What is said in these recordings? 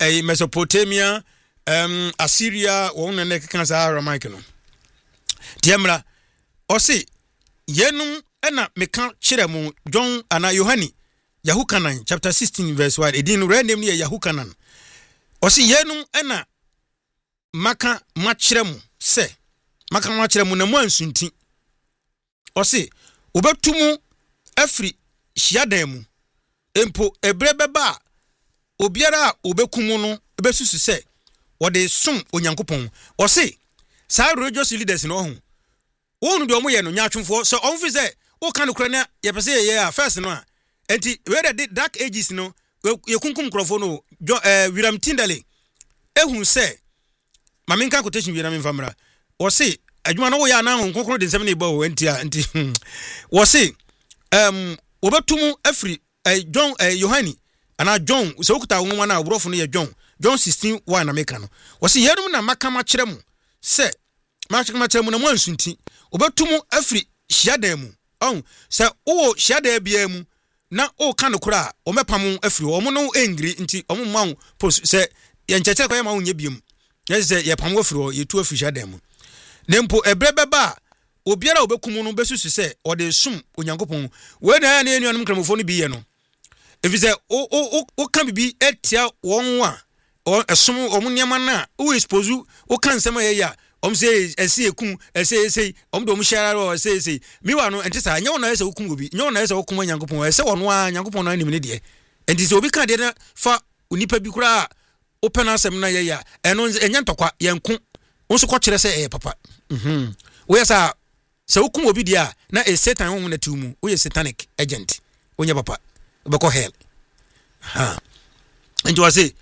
Mesopotamia Assyria wɔn na keka sa Aramaic no tiamra ɔse yenum ɛna meka kyerɛ mu John ana Yohani Yahukanan chapter 16 verse 1 edin random ne Yahukanan ɔse yenum ɛna maka makyerɛ mu sɛ maka makyerɛ mu na mu ansunti ɔse obetumu afri hyiadan mu empo ebre beba obiara obekumu no ebesusu sɛ wɔde som onyankopɔn ɔse saa religious leaders no ho wonu de omoyɛ no nyatwomfo so ɔmfi sɛ o kan kora na yɛpɛ sɛ yɛ a first no a enti we the dark ages no yekunkum krofo no William Tyndale ehun sɛ mamenka quotation William Famra ɔse adwuma no wo ya na ho kokoro de nsɛm ne ba wo enti wɔse obetumu afri John Yohani ana John so okuta nwoma na obrofo no yɛ John 16:1 na meka no wɔse yɛnum na makama kyerɛ mu sɛ makama kyerɛ mu na mu ansunti obetumu afri hyiadan mu sɛ wo hyiadan bia mu na o ka no kora o mepam afri o mo no engri nti o mo ma wo post sɛ yɛ nkyɛkyɛ kwa ma wo nya biem yɛ sɛ yɛ pam afri o yɛ tu afri hyiadan mu nempo ebre beba obiara obekumu no besusu sɛ o de sum onyankopɔn we na ya na enuanum kramofo no bi yɛ no efi sɛ o ka bibi etia wɔn a esom omu niama na o expose o kan sema ye ya say ese ekum ese om do mu share o ese mi wa no enti sa nya wona ese okum obi nya wona ese okum nyankopon ese wono a nyankopon na nim ne de enti se obi ka de na fa onipa bi kura open asem na ye ya eno enya ntokwa yenko onso ko kire se papa wo yesa se okum obi dia na e satan ho na tumu wo ye satanic agent onya papa obeko hell enti wa say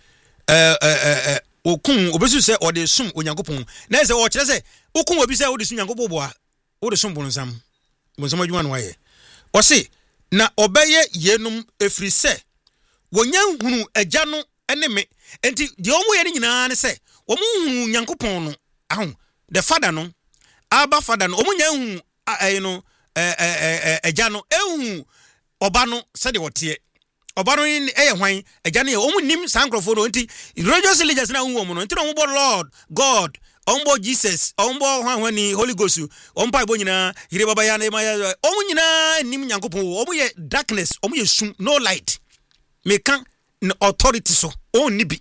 okun obesu se ode sum onyankopon na se o kire se okun obi se ode sum onyankopon boa ode sum bonsam adwuma no waye o se na obeye yenum efri se wonyan hunu agya no ene me enti de omo ye nyina ne se omo hunu onyankopon no ahụ the father no aba father no omo nyan hunu no agya no ehu oba no se de wote obaro ni eye hwan agya ne omu nim sankrofo no nti religious leaders na hu omu no nti no mo Lord God ombo Jesus ombo hwanhwani Holy Ghost ompa ibo nyina hire baba ya na ma omu nyina nim nyankopon omu ye darkness omu ye sum no light mekan authority so on nibi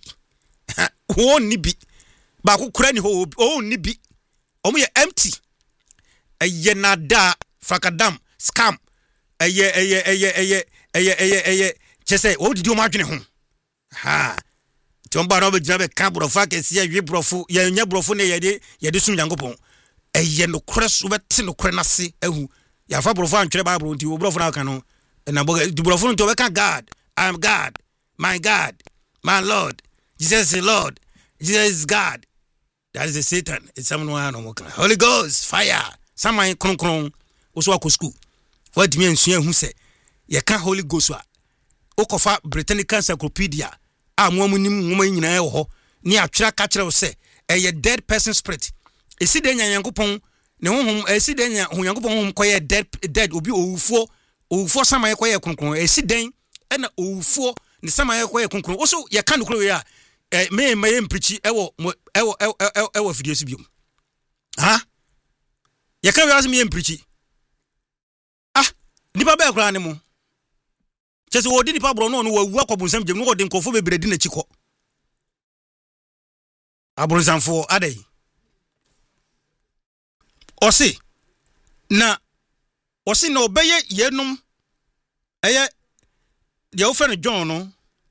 ba ko kura ni ho on nibi omu ye empty eye nada fakadam scam eye chese wo didi o ma dwene ho tomba no be jabe ka brofa ke sia hwe brofo ya nya brofo ne yede sum nyankopon eye no kres wo bete no kre nase ahu ya fa brofo antwere bible nti wo brofo na aka no na brofo no to be ka God I am God my Lord Jesus is Lord Jesus is God that is a Satan it's someone no more Holy Ghost fire saman kronkron wo so akosku what me ensua hu se ye ka Holy Ghost a okofa Britannic Encyclopedia amuamunim nwoma nyina ewo ho ni atwera ka kire wo se eye dead person spirit esi de nyankopon ne honhom esi de nyankopon honhom koye dead obi owufo samaye koye kronkron esi den na owufo ne samaye koye kronkron oso ye ka no kro we a me mprichi ewo video si biom ye ka we as me mprichi nipa ba kra ne mu chese wo di nipa bro no wawu akobonsam gem no wo de nkofo bebredi na chiko abronsamfo adai osi na obeye yenum eye de wo fene John no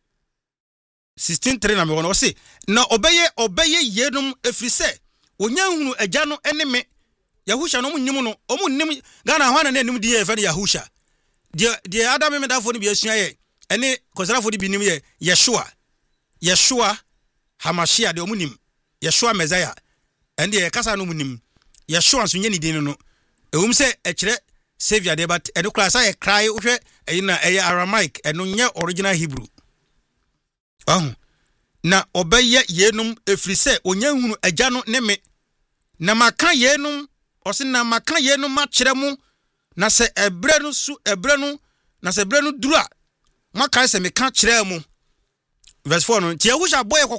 16:3 na me wono osi na obeye yenum efrise onya hunu agya no ene me Yahusha no munnim no omunnim Ghana hwana na enim di ye fene Yahusha de adam me dafo ni bi asua ye ene kosarafo di bi nim ye Yeshua Hamashia de omunim Yeshua Messiah ende ye kasa no munim Yeshua so nyani din no ewum se ekire savior de but ene kura sa ye cry uhwe eyina eye Aramaic eno nye original Hebrew na obeye yenum efrise onya hunu agya no ne me na maka yenum osina maka yenum ma kire mu na se ebre no dura maka se me ka kire mu verse 4 no tie Yahusha boy